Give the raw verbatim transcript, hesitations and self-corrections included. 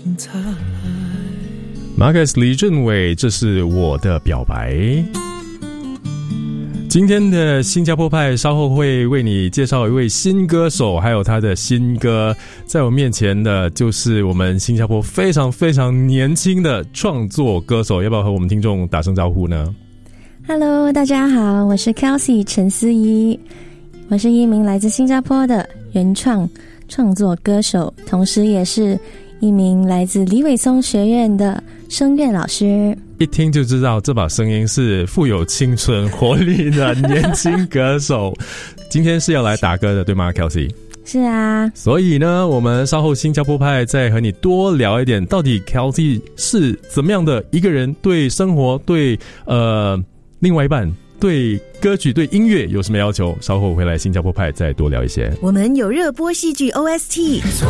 彩。 Marcus 李正伟，这是我的表白。今天的新加坡派稍后会为你介绍一位新歌手，还有他的新歌。在我面前的就是我们新加坡非常非常年轻的创作歌手，要不要和我们听众打声招呼呢？ Hello， 大家好，我是 Kelsey 陈思怡，我是一名来自新加坡的原创创作歌手，同时也是一名来自李伟松学院的声乐老师。 一听就知道这把声音是富有青春活力的年轻歌手。今天是要来打歌的对吗 Kelsey？ 是啊， 所以呢我们稍后新加坡派再和你多聊一点，到底 Kelsey 是怎么样的一个人，对生活，对呃另外一半，对歌曲，对音乐有什么要求，稍后回来新加坡派再多聊一些。 我们有热播戏剧 O S T